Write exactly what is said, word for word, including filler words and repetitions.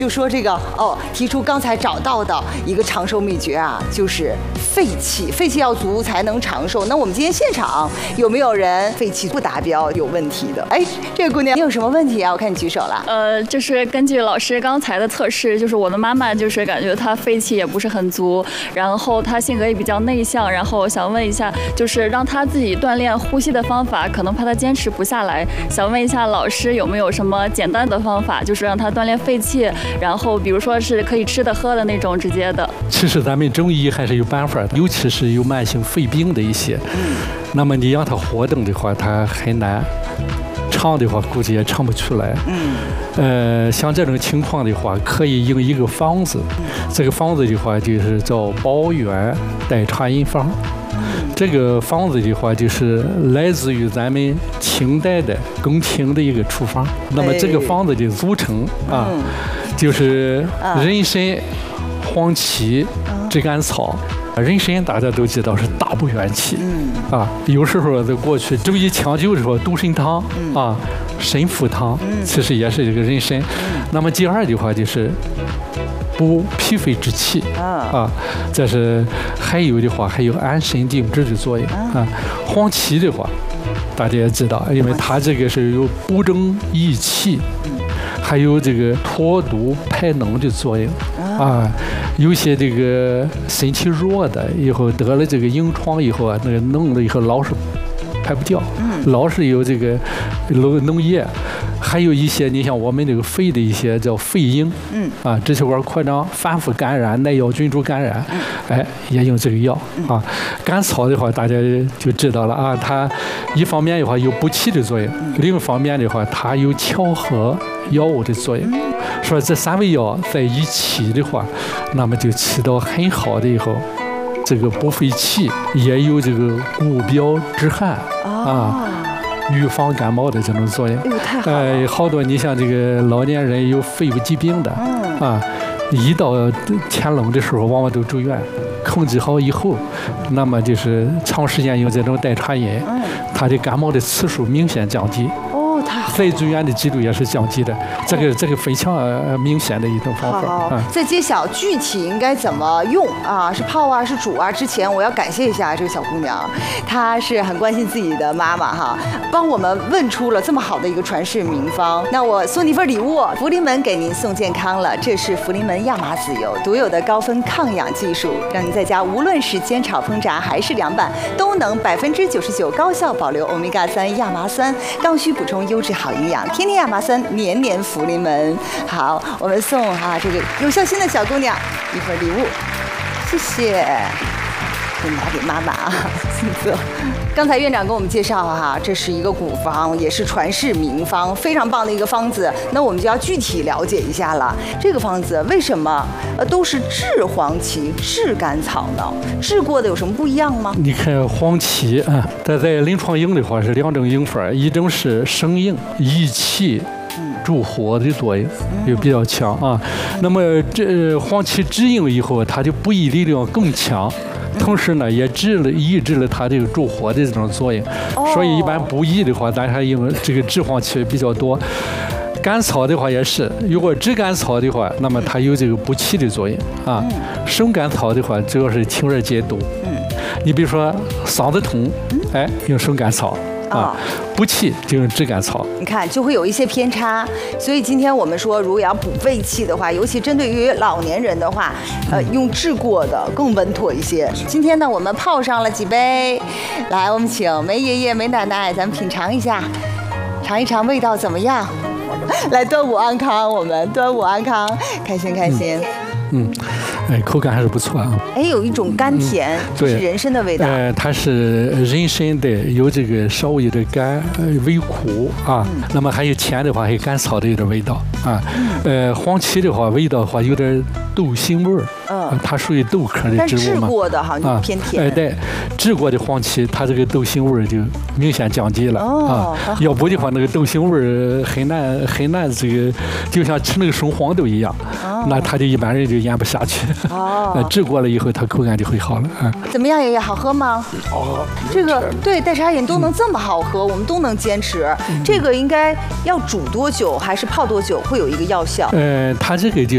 就说这个哦，提出刚才找到的一个长寿秘诀啊，就是肺气，肺气要足才能长寿。那我们今天现场有没有人肺气不达标有问题的？哎，这个姑娘你有什么问题啊？我看你举手了。 呃，就是根据老师刚才的测试，就是我的妈妈就是感觉她肺气也不是很足，然后她性格也比较内向，然后我想问一下，就是让她自己锻炼呼吸的方法，可能怕她坚持不下来，想问一下老师有没有什么简单的方法，就是让她锻炼肺气。然后，比如说是可以吃的、喝的那种，直接的。 其实咱们中医还是有办法的，尤其是有慢性肺病的一些，嗯，那么你让他活动的话，他很难；唱的话，估计也唱不出来。嗯，呃，像这种情况的话，可以用一个方子，这个方子的话就是叫保元代茶饮方。这个方子的话，就是来自于咱们清代的宫廷的一个处方。那么这个方子的组成啊，就是人参、黄芪、炙甘草。人参大家都知道是大补元气，啊，有时候在过去中医讲究的说独参汤啊、参附汤，其实也是这个人参。那么第二的话就是补脾肺之气啊，这是还有的话还有安神定志的作用啊。黄芪的话，大家也知道，因为它这个是有补中益气，还有这个脱毒排脓的作用啊。有些这个身体弱的，以后得了这个痈疮以后啊，那个弄了以后老是排不掉，老是有这个脓脓液。还有一些，你像我们这个肺的一些叫肺痈，嗯啊，支气管扩张、反复感染、耐药菌株感染，哎，也用这个药啊。甘草的话，大家就知道了啊，它一方面的话有补气的作用，另一方面的话它有调和药物的作用。说这三味药在一起的话，那么就起到很好的以后，这个补肺气，也有这个固表止汗啊。预防感冒的这种作用，哎，好多你像这个老年人有肺部疾病的，啊，一到天冷的时候，往往都住院。控制好以后，那么就是长时间用这种代茶饮，它的感冒的次数明显降低。再住院的几率也是降低的，这个这个非常明显的一种方法。 好，在揭晓具体应该怎么用啊，是泡啊，是煮啊之前，我要感谢一下这个小姑娘，她是很关心自己的妈妈哈，帮我们问出了这么好的一个传世名方。那我送你一份礼物，福临门给您送健康了，这是福临门亚麻籽油独有的高分抗氧技术，让您在家无论是煎炒烹炸还是凉拌，都能百分之九十九高效保留欧米伽三亚麻酸，刚需补充优质好营养，天天亚麻酸，年年福临门。好，我们送啊这个有孝心的小姑娘一份礼物，谢谢。你拿给妈妈啊，信泽。刚才院长跟我们介绍哈，这是一个古方，也是传世名方，非常棒的一个方子。那我们就要具体了解一下了。这个方子为什么呃都是炙黄芪、炙甘草呢？炙过的有什么不一样吗？ 你看黄芪啊，它在临床用的话是两种用法，一种是生用益气。助火的作用也比较强啊。那么这黄芪炙用以后，它的补益力量更强，同时呢也治了抑制了它这个助火的这种作用。所以一般补益的话，咱还用这个炙黄芪比较多。甘草的话也是，如果炙甘草的话，那么它有这个补气的作用啊。生甘草的话，主要是清热解毒。你比如说嗓子痛，哎，用生甘草。啊，补气就用炙甘草， 你看就会有一些偏差。所以今天我们说，如果要补肺气的话，尤其针对于老年人的话，呃，用炙过的更稳妥一些。今天呢，我们泡上了几杯，来，我们请梅爷爷、梅奶奶，咱们品尝一下，尝一尝味道怎么样？来，端午安康，我们端午安康，开心开心。 嗯，哎，口感还是不错啊。 哎，有一种甘甜，嗯、对，是人参的味道。 呃，它是人参的，有这个稍微的甘，呃，微苦啊。嗯、那么还有甜的话，还有甘草的有点味道啊。嗯、呃，黄芪的话，味道的话有点豆腥味儿。嗯、呃，它属于豆科的植物嘛。 但炙过的哈，啊、偏甜。哎、呃， 对，炙过的黄芪，它这个豆腥味儿就明显降低了、哦、啊。要不的话，那个豆腥味儿很难很难，这个就像吃那个生黄豆一样。哦、那它就一般人就咽不下去。哦，炙过了以后，它口感就会好了啊。 怎么样，爷爷好喝吗？ 好。 这个对代茶饮都能这么好喝，嗯、我们都能坚持。嗯、这个应该要煮多久，还是泡多久会有一个药效？ 呃，它这个就